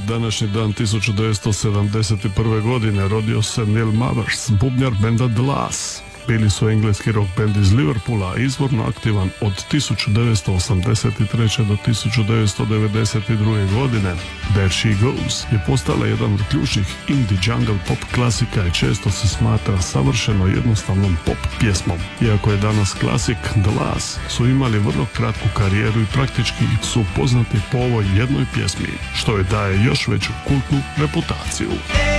današnji dan 1971. godine rodio se Neil Mavers, bubnjar benda The La's. Bili su engleski rock band iz Liverpoola, izvorno aktivan od 1983. do 1992. godine. There She Goes je postala jedan od ključnih indie jungle pop klasika i često se smatra savršeno jednostavnom pop pjesmom. Iako je danas klasik, The La's su imali vrlo kratku karijeru i praktički su poznati po ovoj jednoj pjesmi, što je daje još veću kultnu reputaciju.